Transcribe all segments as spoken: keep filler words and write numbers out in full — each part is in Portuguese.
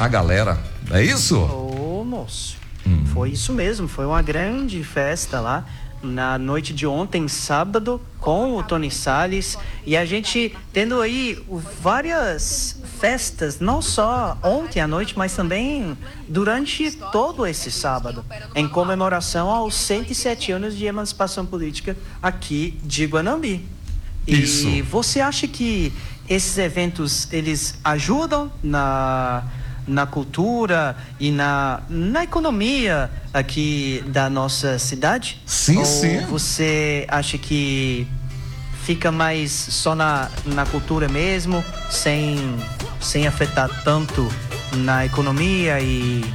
a galera. É isso? Ô, moço. Hum. Foi isso mesmo. Foi uma grande festa lá na noite de ontem, sábado, com o Tony Salles. E a gente tendo aí várias festas, não só ontem à noite, mas também durante todo esse sábado, em comemoração aos cento e sete anos de emancipação política aqui de Guanambi. Isso. E você acha que esses eventos, eles ajudam na, na cultura e na, na economia aqui da nossa cidade? Sim, Ou sim. você acha que fica mais só na, na cultura mesmo, sem, sem afetar tanto na economia e...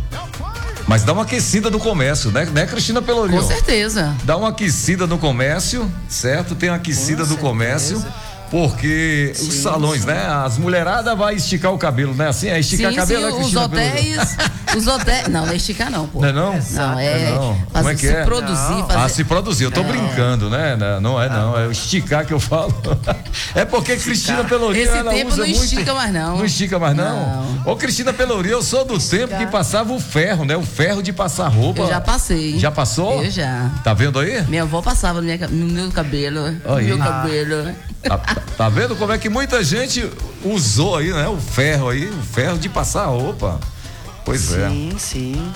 Mas dá uma aquecida no comércio, né, né Cristina Pelourinho? Com certeza. Dá uma aquecida no comércio, certo? Tem uma aquecida no comércio, porque sim, os salões, sim. né? As mulheradas vai esticar o cabelo, né? Assim, é esticar sim, cabelo, sim, né, Cristina os hotéis, os hotéis, não, não é esticar não, pô. Não é não? Não, é, é não. Fazer, Como é que se é? produzir. Fazer... Ah, se produzir, eu tô é. brincando, né? Não é não, é o esticar que eu falo. É porque esticar. Cristina Pelourinho, esse ela tempo usa não muito... estica mais não. Não estica mais não? Não. Ô, Cristina Pelourinho, eu sou do esticar. tempo que passava o ferro, né? O ferro de passar roupa. Eu já passei. Já passou? Eu já. Tá vendo aí? Minha avó passava no, minha, no meu cabelo. No aí. meu cabelo. Tá, tá, tá vendo como é que muita gente usou aí, né? O ferro aí, o ferro de passar roupa. Pois sim, é. Sim, sim.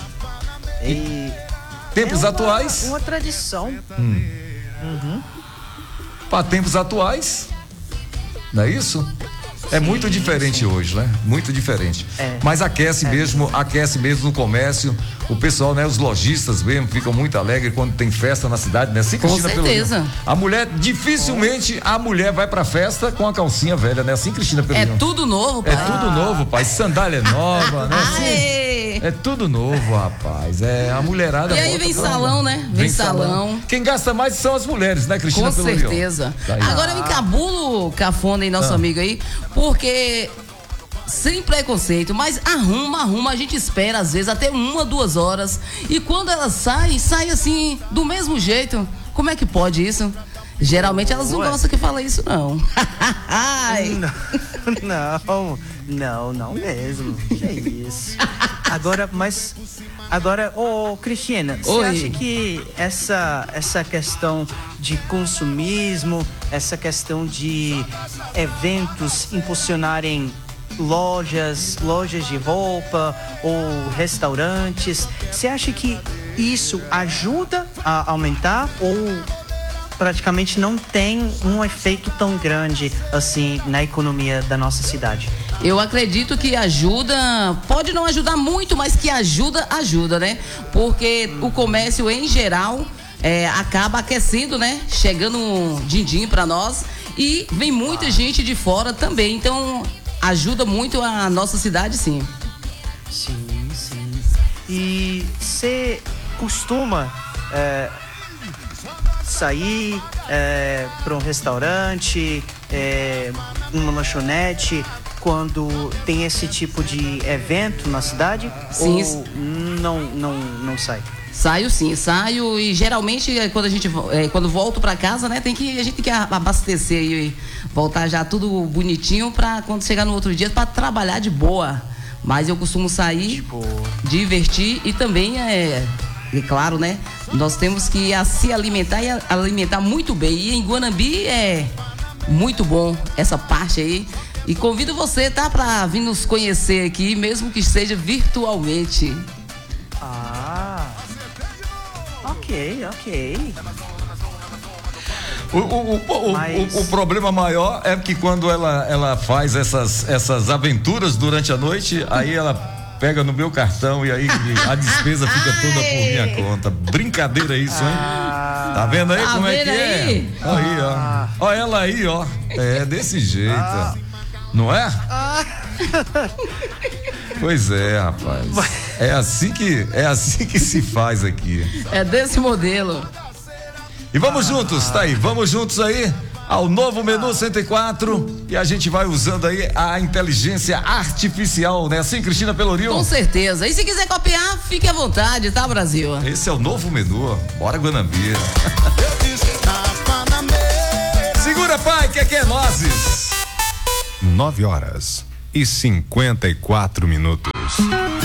E tempos é uma, atuais. Uma tradição. Hum. Uhum. Para tempos atuais, não é isso? É sim, muito diferente sim. hoje, né? Muito diferente. É. Mas aquece é. mesmo, aquece mesmo no comércio. O pessoal, né? Os lojistas mesmo ficam muito alegres quando tem festa na cidade, né? Assim, com Cristina certeza. Pelourinho. A mulher, dificilmente a mulher vai pra festa com a calcinha velha, né? Assim, Cristina Pelourinho. É tudo novo, pai. É tudo novo, pai. Sandália nova, né? Assim, é tudo novo, rapaz. É a mulherada. E aí vem salão, né? Vem, vem salão. salão. Quem gasta mais são as mulheres, né, Cristina Com Pelourinho? certeza. Tá Agora eu encabulo o cafona aí, nosso ah. amigo aí, porque sem preconceito, mas arruma, arruma, a gente espera às vezes até uma, duas horas, e quando ela sai, sai assim, do mesmo jeito. Como é que pode isso? Geralmente elas não Ué. gostam que fala isso, não. não, não, não, não mesmo. Que é isso? Agora, mas agora, ô, Cristina, você acha que essa essa questão de consumismo, essa questão de eventos impulsionarem lojas, lojas de roupa ou restaurantes, você acha que isso ajuda a aumentar ou praticamente não tem um efeito tão grande assim na economia da nossa cidade? Eu acredito que ajuda, pode não ajudar muito, mas que ajuda, ajuda, né? Porque o comércio em geral é, acaba aquecendo, né? Chegando um din-din pra nós e vem muita gente de fora também, então ajuda muito a nossa cidade, sim. Sim, sim. E você costuma é, sair é, para um restaurante, é, uma lanchonete, quando tem esse tipo de evento na cidade? Sim. Ou não, não, não sai? Saio sim, saio e geralmente quando a gente é, quando volto para casa, né, tem que a gente tem que abastecer e voltar já tudo bonitinho para quando chegar no outro dia para trabalhar de boa. Mas eu costumo sair, tipo... divertir e também é, é claro, né, nós temos que a, se alimentar e a, alimentar muito bem. E em Guanambi é muito bom essa parte aí. E convido você, tá, para vir nos conhecer aqui, mesmo que seja virtualmente. Ah. Ok, ok. O, o, o, Mas... o, o, o problema maior é que quando ela, ela faz essas, essas aventuras durante a noite, aí ela pega no meu cartão e aí a despesa fica toda por minha conta. Brincadeira isso, hein? Ah, tá vendo aí tá como vendo é que aí? é? Aí, ah. ó. Ó ela aí, ó. É desse jeito. Ah. Não é? Ah. Pois é, rapaz. É assim que é assim que se faz aqui. É desse modelo. E vamos ah. juntos, tá aí. Vamos juntos aí ao novo menu cento e quatro e a gente vai usando aí a inteligência artificial, né? Assim, Cristina Pelourinho? Com certeza. E se quiser copiar, fique à vontade, tá, Brasil? Esse é o novo menu. Bora, Guanambi. Segura, pai, que aqui é nozes. Nove horas e cinquenta e quatro minutos. Deus.